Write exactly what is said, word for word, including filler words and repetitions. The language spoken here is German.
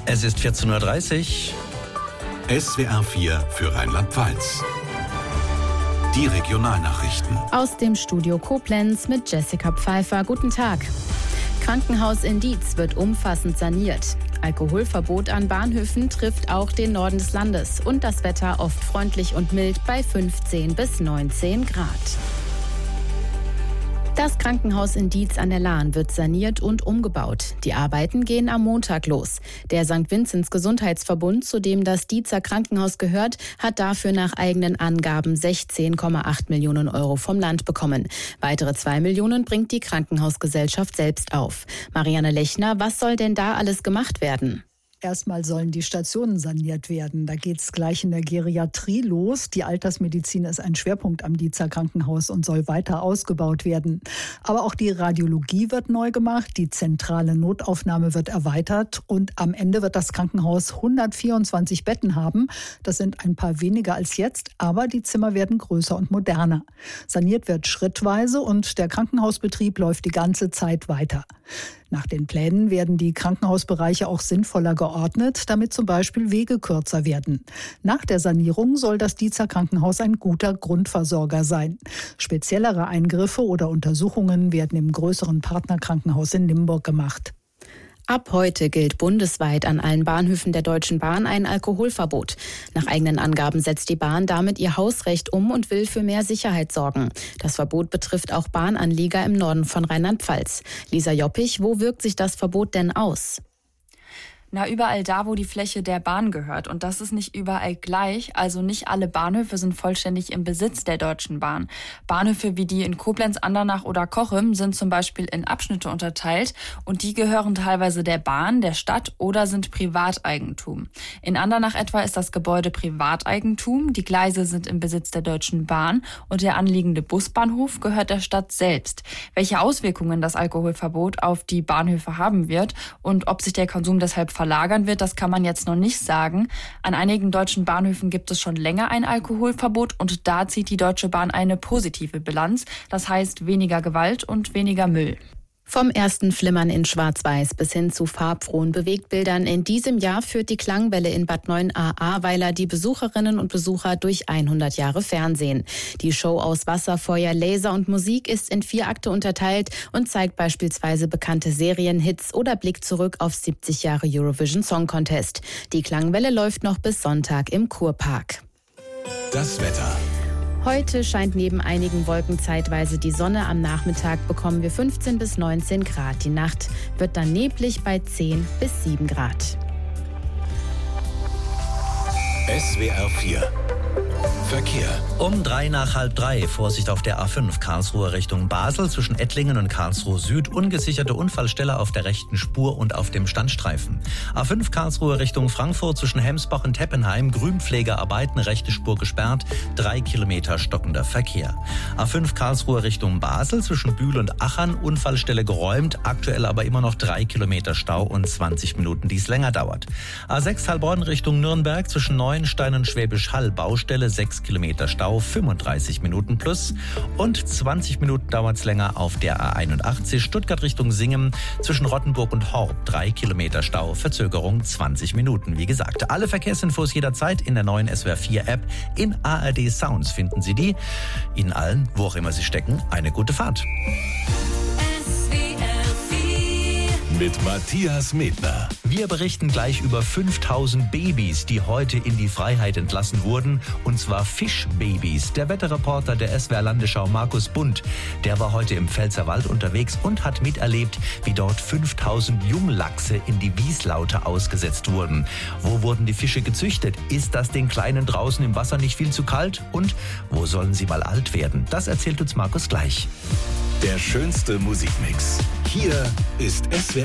Es ist vierzehn Uhr dreißig. S W R vier für Rheinland-Pfalz. Die Regionalnachrichten. Aus dem Studio Koblenz mit Jessica Pfeiffer. Guten Tag. Krankenhaus in Dietz wird umfassend saniert. Alkoholverbot an Bahnhöfen trifft auch den Norden des Landes. Und das Wetter oft freundlich und mild bei fünfzehn bis neunzehn Grad. Das Krankenhaus in Dietz an der Lahn wird saniert und umgebaut. Die Arbeiten gehen am Montag los. Der Sankt Vinzenz Gesundheitsverbund, zu dem das Dietzer Krankenhaus gehört, hat dafür nach eigenen Angaben sechzehn Komma acht Millionen Euro vom Land bekommen. Weitere zwei Millionen bringt die Krankenhausgesellschaft selbst auf. Marianne Lechner, was soll denn da alles gemacht werden? Erstmal sollen die Stationen saniert werden. Da geht es gleich in der Geriatrie los. Die Altersmedizin ist ein Schwerpunkt am Dietzer Krankenhaus und soll weiter ausgebaut werden. Aber auch die Radiologie wird neu gemacht, die zentrale Notaufnahme wird erweitert und am Ende wird das Krankenhaus hundertvierundzwanzig Betten haben. Das sind ein paar weniger als jetzt, aber die Zimmer werden größer und moderner. Saniert wird schrittweise und der Krankenhausbetrieb läuft die ganze Zeit weiter. Nach den Plänen werden die Krankenhausbereiche auch sinnvoller geordnet, damit zum Beispiel Wege kürzer werden. Nach der Sanierung soll das Dietzer Krankenhaus ein guter Grundversorger sein. Speziellere Eingriffe oder Untersuchungen werden im größeren Partnerkrankenhaus in Limburg gemacht. Ab heute gilt bundesweit an allen Bahnhöfen der Deutschen Bahn ein Alkoholverbot. Nach eigenen Angaben setzt die Bahn damit ihr Hausrecht um und will für mehr Sicherheit sorgen. Das Verbot betrifft auch Bahnanlieger im Norden von Rheinland-Pfalz. Lisa Joppich, wo wirkt sich das Verbot denn aus? Na, überall da, wo die Fläche der Bahn gehört. Und das ist nicht überall gleich. Also nicht alle Bahnhöfe sind vollständig im Besitz der Deutschen Bahn. Bahnhöfe wie die in Koblenz, Andernach oder Cochem sind zum Beispiel in Abschnitte unterteilt. Und die gehören teilweise der Bahn, der Stadt oder sind Privateigentum. In Andernach etwa ist das Gebäude Privateigentum. Die Gleise sind im Besitz der Deutschen Bahn. Und der anliegende Busbahnhof gehört der Stadt selbst. Welche Auswirkungen das Alkoholverbot auf die Bahnhöfe haben wird und ob sich der Konsum deshalb verlagern wird, das kann man jetzt noch nicht sagen. An einigen deutschen Bahnhöfen gibt es schon länger ein Alkoholverbot und da zieht die Deutsche Bahn eine positive Bilanz. Das heißt weniger Gewalt und weniger Müll. Vom ersten Flimmern in Schwarz-Weiß bis hin zu farbfrohen Bewegtbildern in diesem Jahr führt die Klangwelle in Bad Neuenahr-Ahrweiler die Besucherinnen und Besucher durch hundert Jahre Fernsehen. Die Show aus Wasser, Feuer, Laser und Musik ist in vier Akte unterteilt und zeigt beispielsweise bekannte Serienhits oder blickt zurück auf siebzig Jahre Eurovision Song Contest. Die Klangwelle läuft noch bis Sonntag im Kurpark. Das Wetter. Heute scheint neben einigen Wolken zeitweise die Sonne. Am Nachmittag bekommen wir fünfzehn bis neunzehn Grad. Die Nacht wird dann neblig bei zehn bis sieben Grad. S W R vier Verkehr. Um drei nach halb drei. Vorsicht auf der A fünf Karlsruhe Richtung Basel zwischen Ettlingen und Karlsruhe Süd. Ungesicherte Unfallstelle auf der rechten Spur und auf dem Standstreifen. A fünf Karlsruhe Richtung Frankfurt zwischen Hemsbach und Teppenheim. Grünpflegearbeiten, rechte Spur gesperrt. Drei Kilometer stockender Verkehr. A fünf Karlsruhe Richtung Basel zwischen Bühl und Achern. Unfallstelle geräumt. Aktuell aber immer noch drei Kilometer Stau und zwanzig Minuten, die es länger dauert. A sechs Heilbronn Richtung Nürnberg zwischen Neuenstein und Schwäbisch Hall. Baustelle sechs Kilometer Stau, fünfunddreißig Minuten plus und zwanzig Minuten dauert es länger auf der A einundachtzig Stuttgart Richtung Singen zwischen Rottenburg und Horb, drei Kilometer Stau, Verzögerung zwanzig Minuten. Wie gesagt, alle Verkehrsinfos jederzeit in der neuen S W R vier App. In A R D Sounds finden Sie die. Ihnen allen, wo auch immer Sie stecken, eine gute Fahrt. Mit Matthias Medner. Wir berichten gleich über fünftausend Babys, die heute in die Freiheit entlassen wurden. Und zwar Fischbabys. Der Wetterreporter der S W R Landesschau Markus Bund, der war heute im Pfälzerwald unterwegs und hat miterlebt, wie dort fünftausend Junglachse in die Wieslaute ausgesetzt wurden. Wo wurden die Fische gezüchtet? Ist das den Kleinen draußen im Wasser nicht viel zu kalt? Und wo sollen sie mal alt werden? Das erzählt uns Markus gleich. Der schönste Musikmix. Hier ist S W R